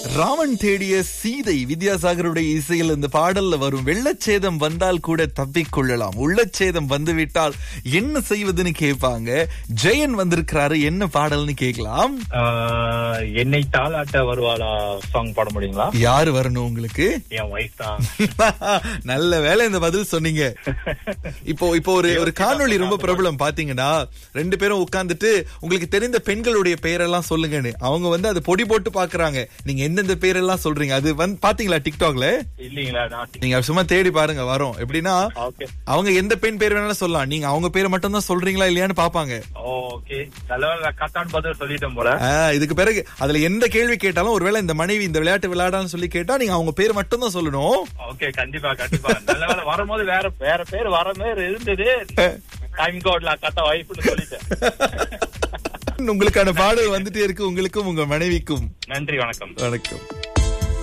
ராமன் தேடிய சீதை வித்யாசாகருடைய இசையில் இந்த பாடல்ல வரும் வெள்ளச்சேதம் வந்தால் கூட தப்பிக்கொள்ளலாம், உள்ளச்சேதம் வந்துவிட்டால் என்ன செய்வதுன்னு கேட்பாங்க. ஜெயன் வந்திருக்கிறாரு, என்ன பாடல்னு கேட்கலாம். என்னை தாளாட்ட வருவாளா சாங் பாட முடியுங்களா? யாரு வரணும் உங்களுக்கு? என் வைஃப் தான். நல்ல வேலை இந்த பதில் சொன்னீங்க. இப்போ ஒரு காணொளி ரொம்ப பிரபலம் பாத்தீங்கன்னா, 2 பேரும் உட்கார்ந்துட்டு உங்களுக்கு தெரிந்த பெண்களுடைய பெயரெல்லாம் சொல்லுங்கன்னு அவங்க அதை பொடி போட்டு பாக்குறாங்க. நீங்க எந்தெந்த பேரெல்லாம் சொல்றீங்க அது பாத்தீங்களா டிக்டாக்ல? இல்லீங்களா, நீங்க சும்மா தேடி பாருங்க வரும். எப்படின்னா அவங்க எந்த பெண் பேர் வேணாலும் சொல்லலாம், நீங்க அவங்க பேரை மட்டும் தான் சொல்றீங்களா இல்லையான்னு பாப்பாங்க. சொல்லிட்டேன் போல. இதுக்கு பிறகு அதுல எந்த கேள்வி கேட்டாலும் ஒருவேளை இந்த மனைவி இந்த விளையாட்டு விளையாடான்னு சொல்லி கேட்டா நீங்க அவங்க பேர் மட்டும் தான் சொல்லணும். ஓகே, கண்டிப்பா கண்டிப்பா. நல்ல வரும்போது வேற பேர் வர மாதிரி இருந்தது. டைம் கோட்ல கத்த வைஃப்னு சொல்லிட்டேன். உங்களுக்கான பாடல் வந்துட்டே இருக்கு, உங்களுக்கும் உங்க மனைவிக்கும். நன்றி, வணக்கம். வணக்கம்.